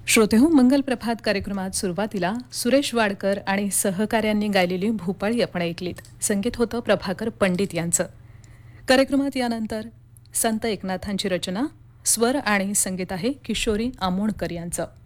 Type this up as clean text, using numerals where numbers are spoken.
श्रोतेहो, मंगल प्रभात कार्यक्रमात सुरुवातीला सुरेश वाडकर आणि सहकाऱ्यांनी गायलेली भूपाळी आपण ऐकलीत. संगीत होतं प्रभाकर पंडित यांचं. कार्यक्रमात यानंतर संत एकनाथांची रचना, स्वर आणि संगीत आहे किशोरी आमोणकर यांचं.